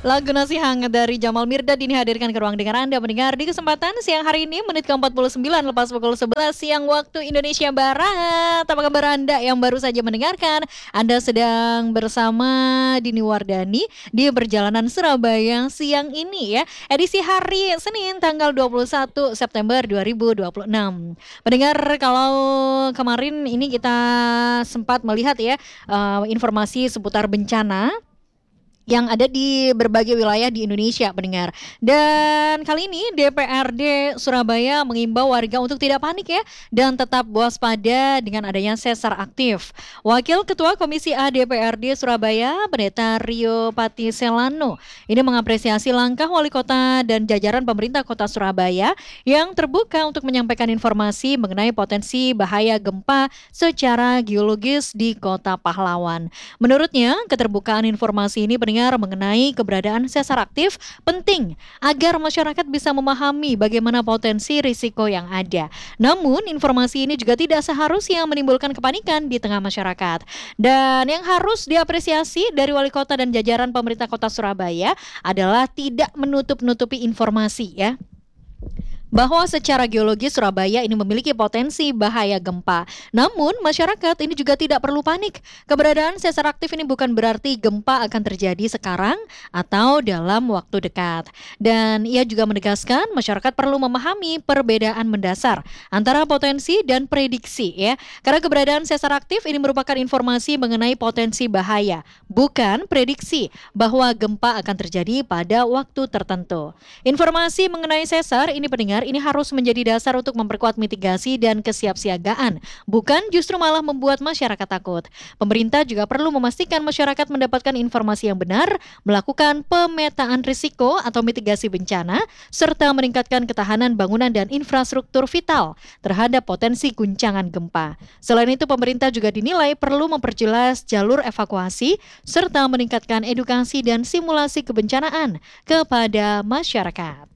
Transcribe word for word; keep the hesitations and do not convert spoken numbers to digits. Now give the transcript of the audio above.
Lagu Nasi Hangat dari Jamal Mirdad ini hadirkan ke ruang dengar Anda mendengar di kesempatan siang hari ini menit ke empat puluh sembilan lepas pukul sebelas siang waktu Indonesia Barat. Apa kabar Anda yang baru saja mendengarkan? Anda sedang bersama Dini Wardani di perjalanan Surabaya siang ini ya. Edisi hari Senin tanggal dua puluh satu September dua ribu dua puluh enam. Mendengar kalau kemarin ini kita sempat melihat ya uh, informasi seputar bencana yang ada di berbagai wilayah di Indonesia pendengar. Dan kali ini D P R D Surabaya mengimbau warga untuk tidak panik ya dan tetap waspada dengan adanya sesar aktif. Wakil Ketua Komisi A D P R D Surabaya, Pendeta Rio Patiselano, ini mengapresiasi langkah wali kota dan jajaran pemerintah Kota Surabaya yang terbuka untuk menyampaikan informasi mengenai potensi bahaya gempa secara geologis di Kota Pahlawan. Menurutnya, keterbukaan informasi ini pendengar mengenai keberadaan sesar aktif penting agar masyarakat bisa memahami bagaimana potensi risiko yang ada. Namun informasi ini juga tidak seharusnya menimbulkan kepanikan di tengah masyarakat. Dan yang harus diapresiasi dari wali kota dan jajaran pemerintah Kota Surabaya adalah tidak menutup-nutupi informasi ya, bahwa secara geologis Surabaya ini memiliki potensi bahaya gempa. Namun masyarakat ini juga tidak perlu panik. Keberadaan sesar aktif ini bukan berarti gempa akan terjadi sekarang atau dalam waktu dekat. Dan ia juga menegaskan masyarakat perlu memahami perbedaan mendasar antara potensi dan prediksi ya. Karena keberadaan sesar aktif ini merupakan informasi mengenai potensi bahaya, bukan prediksi bahwa gempa akan terjadi pada waktu tertentu. Informasi mengenai sesar ini pendengar ini harus menjadi dasar untuk memperkuat mitigasi dan kesiapsiagaan, bukan justru malah membuat masyarakat takut. Pemerintah juga perlu memastikan masyarakat mendapatkan informasi yang benar, melakukan pemetaan risiko atau mitigasi bencana, serta meningkatkan ketahanan bangunan dan infrastruktur vital terhadap potensi guncangan gempa. Selain itu, pemerintah juga dinilai perlu memperjelas jalur evakuasi, serta meningkatkan edukasi dan simulasi kebencanaan kepada masyarakat.